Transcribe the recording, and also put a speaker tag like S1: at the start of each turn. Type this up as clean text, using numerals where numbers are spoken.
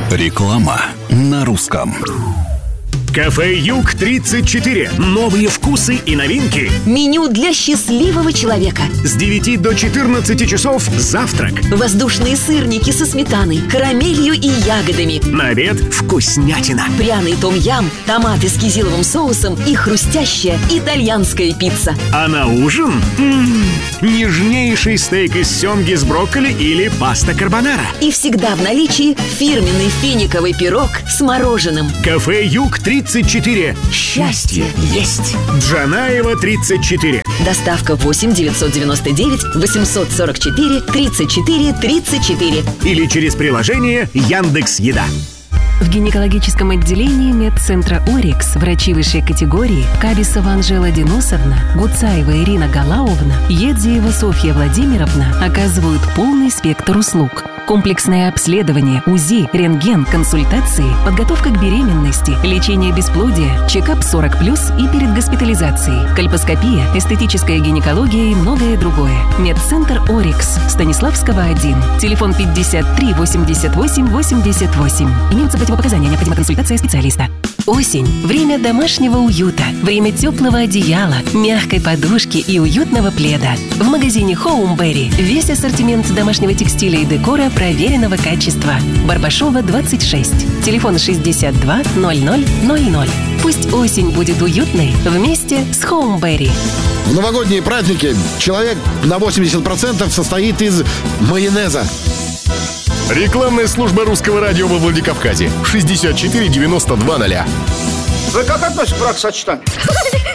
S1: Реклама на русском.
S2: Кафе «Юг-34». Новые вкусы и новинки.
S3: Меню для счастливого человека.
S2: С 9 до 14 часов завтрак.
S3: Воздушные сырники со сметаной, карамелью и ягодами.
S2: На обед вкуснятина.
S3: Пряный том-ям, томаты с кизиловым соусом и хрустящая итальянская пицца.
S2: А на ужин нежнейший стейк из семги с брокколи или паста карбонара.
S3: И всегда в наличии фирменный финиковый пирог с мороженым.
S2: Кафе «Юг-34».
S3: Счастье есть.
S2: Джанаева, 34.
S3: Доставка 8 999 844 34 34.
S2: Или через приложение Яндекс.Еда.
S4: В гинекологическом отделении медцентра «Орикс» врачи высшей категории Кабисова Анжела Денисовна, Гуцаева Ирина Галауовна, Едзиева Софья Владимировна оказывают полный спектр услуг. Комплексное обследование, УЗИ, рентген, консультации, подготовка к беременности, лечение бесплодия, чекап 40+, и перед госпитализацией, кольпоскопия, эстетическая гинекология и многое другое. Медцентр «Орикс», Станиславского, 1. Телефон 53 88 88. Имеются противопоказания, необходима консультация специалиста. Осень – время домашнего уюта, время теплого одеяла, мягкой подушки и уютного пледа. В магазине Хоумберри весь ассортимент домашнего текстиля и декора проверенного качества. Барбашова, 26. Телефон 62 00 00. Пусть осень будет уютной вместе с Хоумберри.
S5: В новогодние праздники человек на 80% состоит из майонеза.
S6: Рекламная служба русского радио во Владикавказе. 64 92 0.
S7: Вы как относитесь к бракосочетанию?